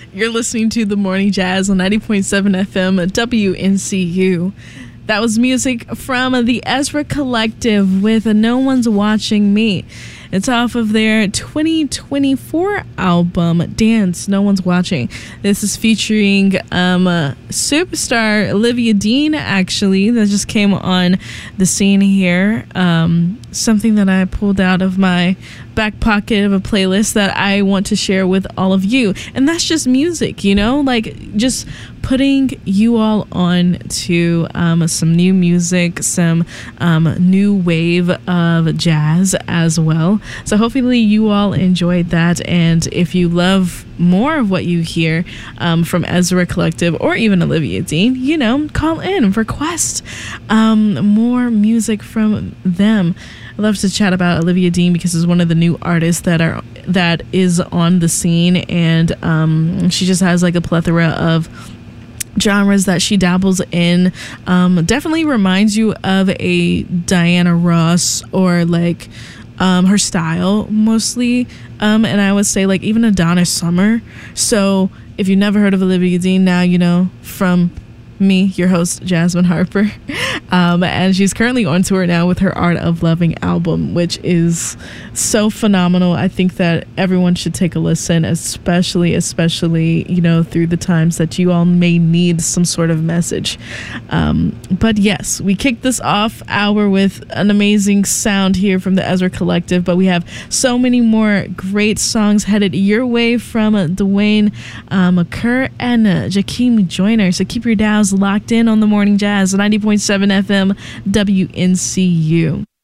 You're listening to The Morning Jazz on 90.7 FM WNCU. That was music from the Ezra Collective with No One's Watching Me. It's off of their 2024 album, Dance, No One's Watching. This is featuring superstar Olivia Dean, actually, that just came on the scene here. Something that I pulled out of my back pocket of a playlist that I want to share with all of you. And that's just music, you know, like just putting you all on to some new music, some new wave of jazz as well. So hopefully you all enjoyed that. And if you love more of what you hear from Ezra Collective or even Olivia Dean, you know, call in, request more music from them. I love to chat about Olivia Dean because it's one of the new artists that is on the scene, and she just has like a plethora of genres that she dabbles in. Definitely reminds you of a Diana Ross or like her style mostly, and I would say like even a Donna Summer. So if you've never heard of Olivia Dean, now you know from me, your host, Jasmine Harper. And she's currently on tour now with her Art of Loving album, which is so phenomenal. I think that everyone should take a listen, especially, you know, through the times that you all may need some sort of message. But yes, we kicked this off hour with an amazing sound here from the Ezra Collective, but we have so many more great songs headed your way from Dwayne Kerr and Jakeem Joyner. So keep your dials locked in on The Morning Jazz, 90.7 FM WNCU.